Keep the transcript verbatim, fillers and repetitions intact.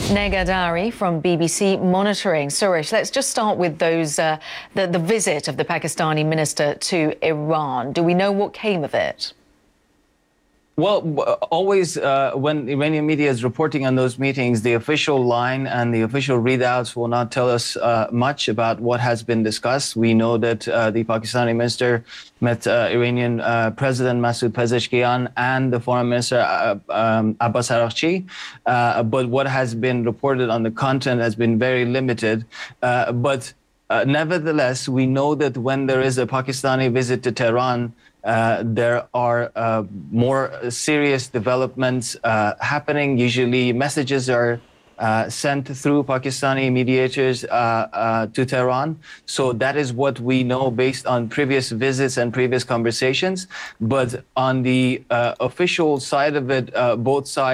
Negadari from B B C Monitoring. Suresh, let's just start with those uh, the, the visit of the Pakistani minister to Iran. Do we know what came of it? Well, always uh, when Iranian media is reporting on those meetings, the official line and the official readouts will not tell us uh, much about what has been discussed. We know that uh, the Pakistani minister met uh, Iranian uh, President Masoud Pezeshkian and the foreign minister uh, um, Abbas Araghchi. Uh, but what has been reported on the content has been very limited. Uh, but uh, nevertheless, we know that when there is a Pakistani visit to Tehran, Uh, there are uh, more serious developments uh, happening. Usually messages are uh, sent through Pakistani mediators uh, uh, to Tehran. So that is what we know based on previous visits and previous conversations. But on the uh, official side of it, uh, both sides